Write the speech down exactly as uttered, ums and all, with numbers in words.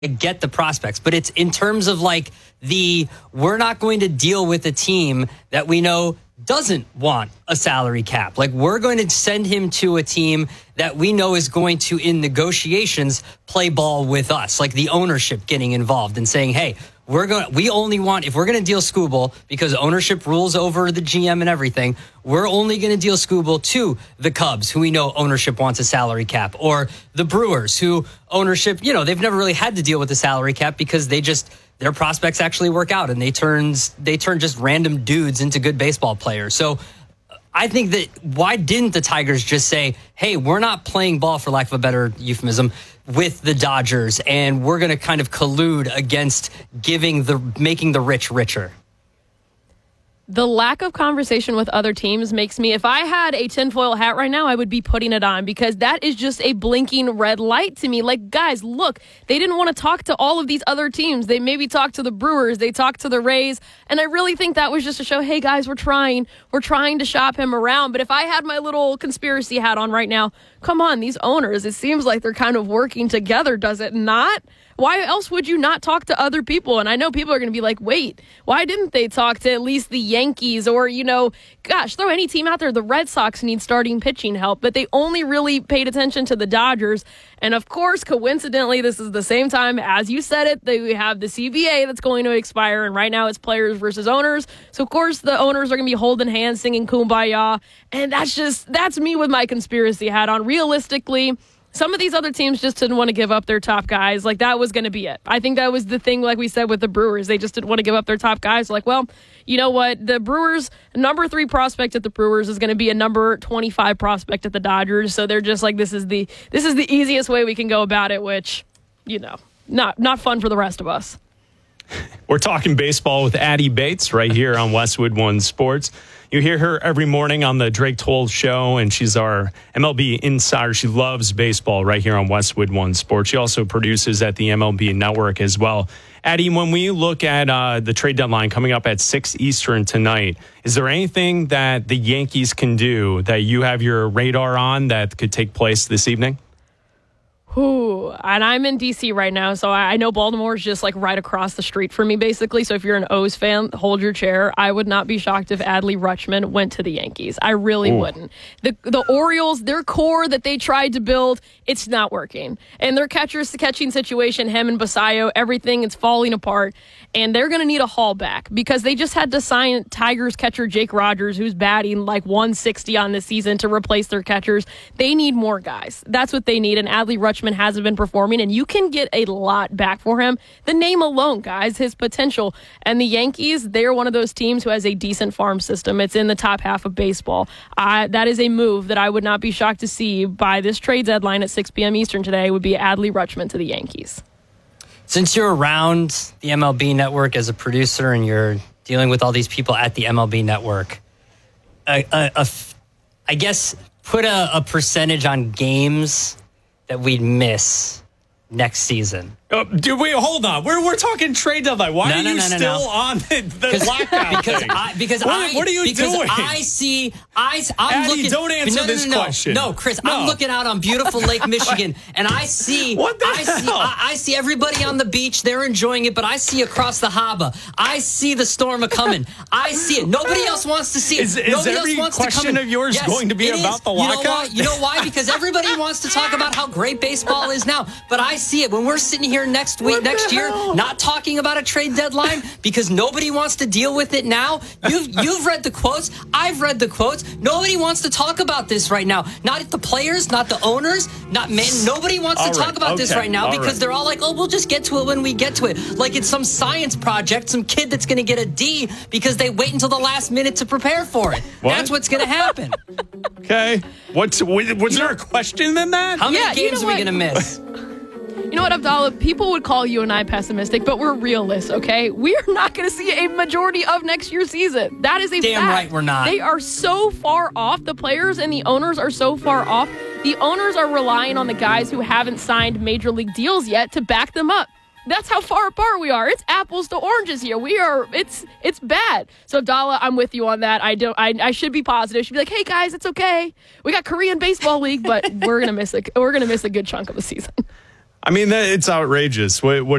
get the prospects, but it's in terms of like the we're not going to deal with a team that we know doesn't want a salary cap. Like, we're going to send him to a team that we know is going to, in negotiations, play ball with us, like the ownership getting involved and saying, hey, we're going we only want, if we're going to deal Skubal, because ownership rules over the G M and everything, we're only going to deal Skubal to the Cubs, who we know ownership wants a salary cap, or the Brewers, who ownership, you know, they've never really had to deal with the salary cap because they just, their prospects actually work out and they turns they turn just random dudes into good baseball players. So I think that why didn't the Tigers just say, hey, we're not playing ball, for lack of a better euphemism, with the Dodgers, and we're going to kind of collude against giving the making the rich richer? The lack of conversation with other teams makes me, if I had a tinfoil hat right now, I would be putting it on, because that is just a blinking red light to me. Like, guys, look, they didn't want to talk to all of these other teams. They maybe talked to the Brewers, they talked to the Rays, and I really think that was just to show, hey, guys, we're trying. We're trying to shop him around. But if I had my little conspiracy hat on right now, come on, these owners, it seems like they're kind of working together, does it not? Why else would you not talk to other people? And I know people are going to be like, wait, why didn't they talk to at least the Yankees? Or, you know, gosh, throw any team out there. The Red Sox need starting pitching help, but they only really paid attention to the Dodgers. And of course, coincidentally, this is the same time, as you said it, they have the C B A that's going to expire. And right now it's players versus owners. So of course the owners are going to be holding hands, singing Kumbaya. And that's just, that's me with my conspiracy hat on. Realistically, some of these other teams just didn't want to give up their top guys. Like, that was going to be it. I think that was the thing, like we said, with the Brewers. They just didn't want to give up their top guys. Like, well, you know what? The Brewers, number three prospect at the Brewers is going to be a number twenty-five prospect at the Dodgers. So they're just like, this is the this is the easiest way we can go about it, which, you know, not not fun for the rest of us. We're talking baseball with Addie Bates right here on Westwood One Sports. You hear her every morning on the Drake Toll Show, and she's our M L B insider. She loves baseball right here on Westwood One Sports. She also produces at the M L B Network as well. Addie, when we look at uh, the trade deadline coming up at six Eastern tonight, is there anything that the Yankees can do that you have your radar on that could take place this evening? Whew. And I'm in D C right now, so I know Baltimore is just like right across the street from me, basically. So if you're an O's fan, hold your chair. I would not be shocked if Adley Rutschman went to the Yankees. I really Ooh. wouldn't. The the Orioles, their core that they tried to build, it's not working. And their catcher's catching situation, him and Basayo, everything is falling apart. And they're going to need a haul back because they just had to sign Tigers catcher Jake Rogers, who's batting like one sixty on the season, to replace their catchers. They need more guys. That's what they need. And Adley Rutschman hasn't been performing, and you can get a lot back for him. The name alone, guys, his potential. And the Yankees, they're one of those teams who has a decent farm system. It's in the top half of baseball. Uh, that is a move that I would not be shocked to see by this trade deadline at six p.m. Eastern today would be Adley Rutschman to the Yankees. Since you're around the M L B Network as a producer and you're dealing with all these people at the M L B Network, a, a, a, I guess put a, a percentage on games that we'd miss next season. Uh, dude, wait, hold on. We're we're talking trade deadline. Why no, are no, you no, no, still no. on the, the lockout because thing? I, because what, I, what are you because doing? I see, I, I'm Addie, looking. don't answer no, no, this no, no. question. No, Chris, no. I'm looking out on beautiful Lake Michigan, and I see, what the I hell? see, I, I see everybody on the beach. They're enjoying it, but I see across the harbor. I see the storm a coming. I see it. Nobody else wants to see it. Is, is Nobody every else wants question to come in. of yours yes, going to be about is. the You know lockout? why? You know why? Because everybody wants to talk about how great baseball is now. But I see it when we're sitting here next week, What next year, hell? not talking about a trade deadline because nobody wants to deal with it now. You've you've read the quotes. I've read the quotes. Nobody wants to talk about this right now. Not the players, not the owners, not man. Nobody wants all to right, talk about okay, this right now all because right. they're all like, oh, we'll just get to it when we get to it. Like it's some science project, some kid that's going to get a D because they wait until the last minute to prepare for it. What? That's what's going to happen. Okay. What's was, was there a question in that? How many Yeah, you games know are we what? going to miss? You know what, Abdallah? People would call you and I pessimistic, but we're realists, okay? We are not going to see a majority of next year's season. That is a Damn fact. right we're not. They are so far off. The players and the owners are so far off. The owners are relying on the guys who haven't signed major league deals yet to back them up. That's how far apart we are. It's apples to oranges here. We are. It's it's bad. So Abdallah, I'm with you on that. I don't. I, I should be positive. I should be like, hey guys, it's okay. We got Korean baseball league, but we're gonna miss a we're gonna miss a good chunk of the season. I mean, that- it's outrageous. What, what